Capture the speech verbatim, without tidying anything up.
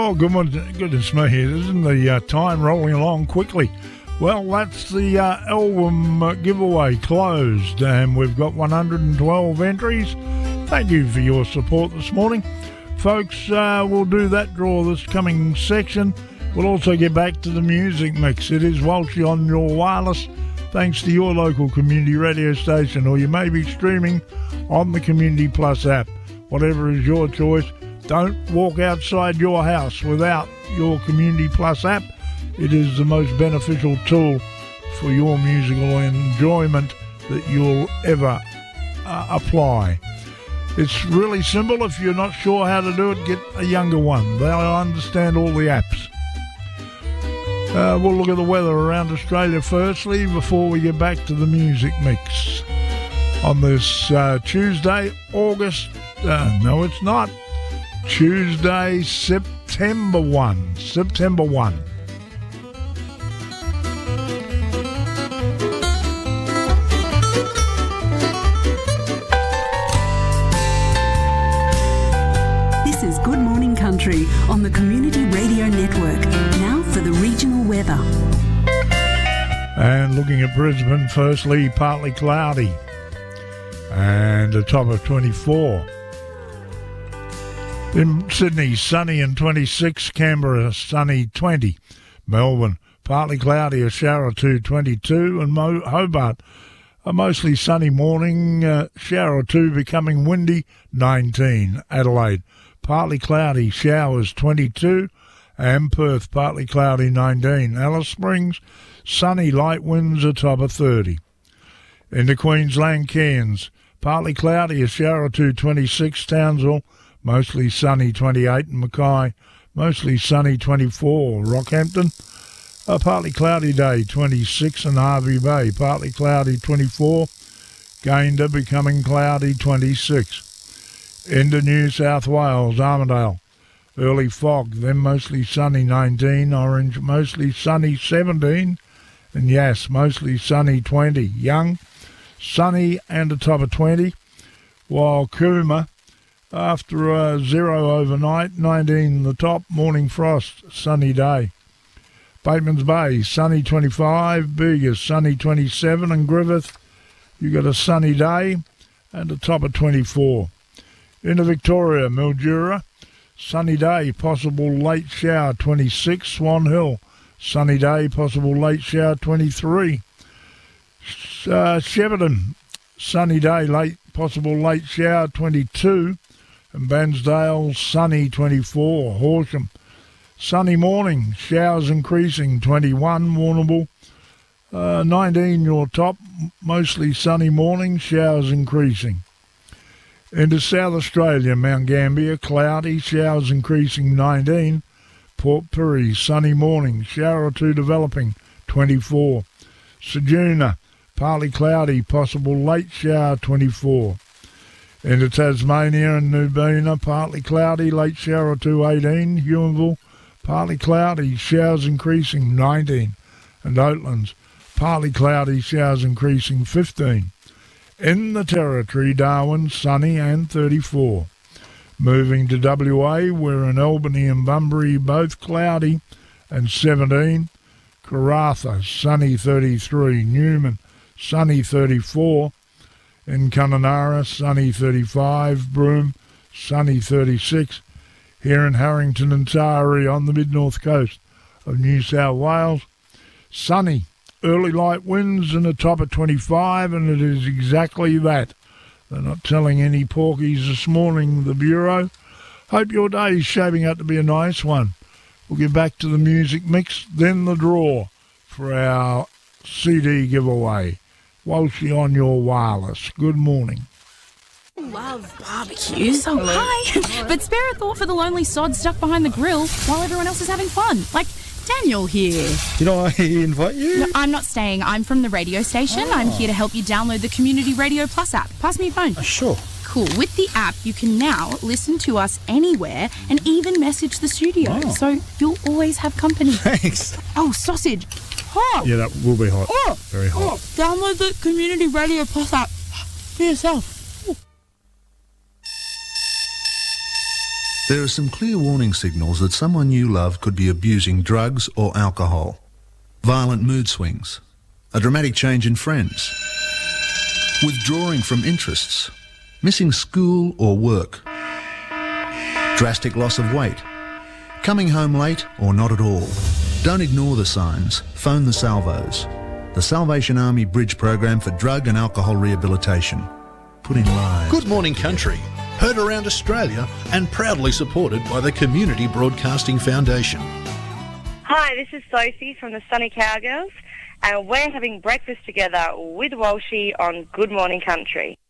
Oh, good one, goodness me, isn't the uh, time rolling along quickly? Well, that's the uh, album uh, giveaway closed, and we've got one hundred twelve entries. Thank you for your support this morning. Folks, uh, we'll do that draw this coming section. We'll also get back to the music mix. It is Walshy on your wireless, thanks to your local community radio station, or you may be streaming on the Community Plus app. Whatever is your choice, don't walk outside your house without your Community Plus app. It is the most beneficial tool for your musical enjoyment that you'll ever uh, apply. It's really simple. If you're not sure how to do it, get a younger one. They'll understand all the apps. Uh, we'll look at the weather around Australia firstly before we get back to the music mix. On this uh, Tuesday, August, uh, no it's not, Tuesday, September first, September first. This is Good Morning Country on the Community Radio Network. Now for the regional weather. And looking at Brisbane, firstly, partly cloudy and a top of twenty-four. In Sydney, sunny and twenty-six. Canberra, sunny, twenty. Melbourne, partly cloudy, a shower or two, twenty-two. And Mo- Hobart, a mostly sunny morning, uh, shower or two, becoming windy, nineteen. Adelaide, partly cloudy, showers, twenty-two. And Perth, partly cloudy, nineteen. Alice Springs, sunny, light winds, a top of thirty. Into Queensland, Cairns, partly cloudy, a shower or two, twenty-six. Townsville, mostly sunny, twenty-eight. And Mackay, mostly sunny, twenty-four. Rockhampton, a partly cloudy day, twenty-six. And Hervey Bay, partly cloudy, twenty-four. Gayndah, becoming cloudy, twenty-six. Into New South Wales, Armidale, early fog, then mostly sunny, nineteen. Orange, mostly sunny, seventeen. And Yass, mostly sunny, twenty. Young, sunny and a top of twenty. While Cooma, after a zero overnight, nineteen the top. Morning frost, sunny day. Bateman's Bay, sunny, twenty-five. Bega, sunny, twenty-seven. And Griffith, you got a sunny day and a top of twenty-four. Into Victoria, Mildura, sunny day, possible late shower, twenty-six. Swan Hill, sunny day, possible late shower, twenty-three. Uh, Shepparton, sunny day, late possible late shower, twenty-two. And Bansdale, sunny, twenty-four. Horsham, sunny morning, showers increasing, twenty-one. Warrnambool, uh, nineteen your top, mostly sunny morning, showers increasing. Into South Australia, Mount Gambier, cloudy, showers increasing, nineteen. Port Pirie, sunny morning, shower or two developing, twenty-four. Ceduna, partly cloudy, possible late shower, twenty-four. Into Tasmania and Nubina, partly cloudy, late shower or two, eighteen. Huonville, partly cloudy, showers increasing, nineteen. And Oatlands, partly cloudy, showers increasing, fifteen. In the Territory, Darwin, sunny and thirty-four. Moving to W A, we're in Albany and Bunbury, both cloudy and seventeen. Karratha, sunny, thirty-three. Newman, sunny, thirty-four. In Kununurra, sunny, thirty-five. Broome, sunny, thirty-six. Here in Harrington and Taree on the mid-north coast of New South Wales, sunny. Early light winds and a top of twenty-five, and it is exactly that. They're not telling any porkies this morning, the Bureau. Hope your day is shaping up to be a nice one. We'll get back to the music mix, then the draw for our C D giveaway. Walshy on your wireless. Good morning. Love barbecues. Oh, hi. But spare a thought for the lonely sod stuck behind the grill while everyone else is having fun. Like Daniel here. Did I invite you? No, I'm not staying. I'm from the radio station. Oh. I'm here to help you download the Community Radio Plus app. Pass me your phone. Oh, sure. Cool. With the app, you can now listen to us anywhere and even message the studio. Oh. So you'll always have company. Thanks. Oh, sausage. Hot. Yeah, that will be hot. Oh. Very hot. Oh. Download the Community Radio Plus app for yourself. There are some clear warning signals that someone you love could be abusing drugs or alcohol. Violent mood swings, a dramatic change in friends, withdrawing from interests, missing school or work, drastic loss of weight, coming home late or not at all. Don't ignore the signs. Phone the Salvos, the Salvation Army Bridge Program for Drug and Alcohol Rehabilitation. Putting lives... Good Morning Country, heard around Australia and proudly supported by the Community Broadcasting Foundation. Hi, this is Sophie from the Sunny Cowgirls, and we're having breakfast together with Walshy on Good Morning Country.